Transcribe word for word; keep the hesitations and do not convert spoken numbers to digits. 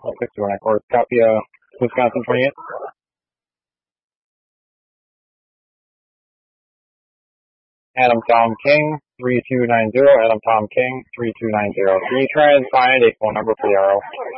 oh six two nine four. Copy, uh, Wisconsin twenty-eight. Adam Tom King, three two nine zero. Adam Tom King, three two nine zero. Can you try and find a phone number for the R O?